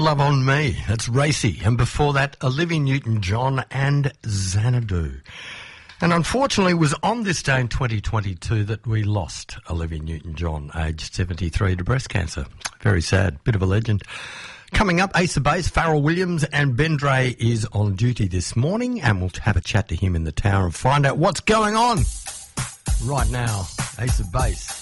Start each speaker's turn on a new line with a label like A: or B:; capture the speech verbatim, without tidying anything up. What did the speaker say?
A: Love on Me, that's Racy. And before that, Olivia Newton-John and Xanadu. And unfortunately, it was on this day in twenty twenty-two that we lost Olivia Newton-John, aged seventy-three, to breast cancer. Very sad, bit of a legend. Coming up, Ace of Base, Pharrell Williams and Ben Dre is on duty this morning, and we'll have a chat to him in the tower and find out what's going on right now. Ace of Base.